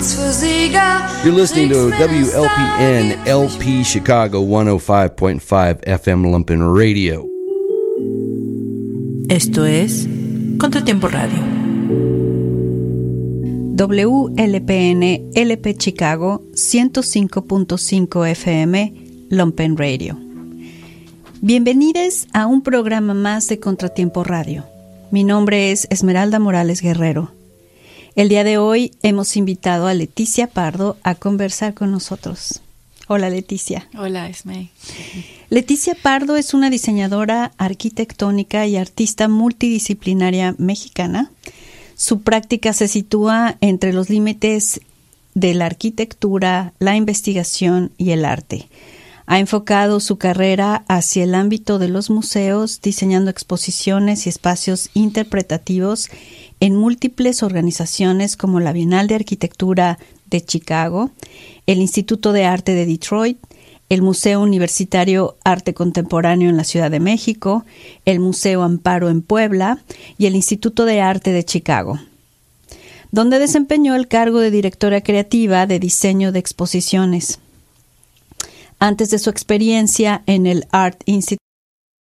You're listening to WLPN LP Chicago 105.5 FM Lumpen Radio. Esto es Contratiempo Radio. WLPN LP Chicago 105.5 FM Lumpen Radio. Bienvenidos a un programa más de Contratiempo Radio. Mi nombre es Esmeralda Morales Guerrero. El día de hoy hemos invitado a Leticia Pardo a conversar con nosotros. Hola, Leticia. Hola, Esme. Leticia Pardo es una diseñadora arquitectónica y artista multidisciplinaria mexicana. Su práctica se sitúa entre los límites de la arquitectura, la investigación y el arte. Ha enfocado su carrera hacia el ámbito de los museos, diseñando exposiciones y espacios interpretativos en múltiples organizaciones como la Bienal de Arquitectura de Chicago, el Instituto de Arte de Detroit, el Museo Universitario Arte Contemporáneo en la Ciudad de México, el Museo Amparo en Puebla y el Instituto de Arte de Chicago, donde desempeñó el cargo de directora creativa de diseño de exposiciones. Antes de su experiencia en el Art Institute